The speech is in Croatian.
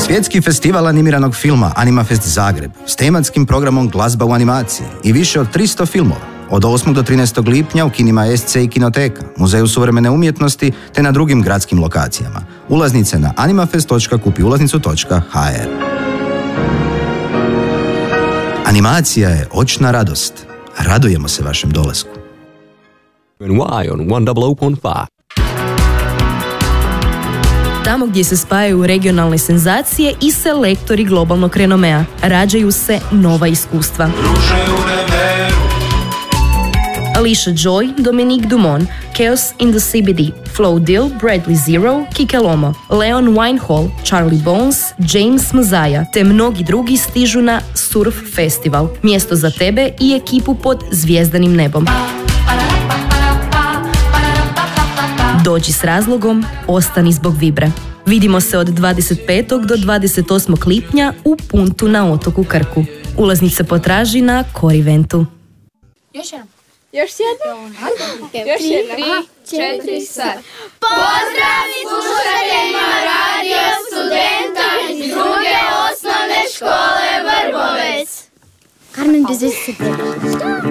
Svjetski festival animiranog filma Animafest Zagreb s tematskim programom Glazba u animaciji i više od 300 filmova od 8. do 13. lipnja u kinima SC i Kinoteka, Muzeju suvremene umjetnosti te na drugim gradskim lokacijama. Ulaznice na animafest.kupiulaznicu.hr. Animacija je očna radost. Radujemo se vašem dolasku. Y on 100.5. Tamo gdje se spajaju regionalne senzacije i selektori globalnog renomea, rađaju se nova iskustva. Alicia Joy, Dominique Dumont, Chaos in the CBD, Flo Dill, Bradley Zero, Kike Lomo, Leon Winehall, Charlie Bones, James Mzaya te mnogi drugi stižu na Surf Festival, mjesto za tebe i ekipu pod zvijezdanim nebom. Dođi s razlogom, ostani zbog vibre. Vidimo se od 25. do 28. lipnja u Puntu na otoku Krku. Ulaznice potraži na Koriventu. Još jednom. Još jednom. 3, 4, sad. Pozdrav slušateljima Radio Studenta iz druge osnovne škole Vrbovec. Carmen,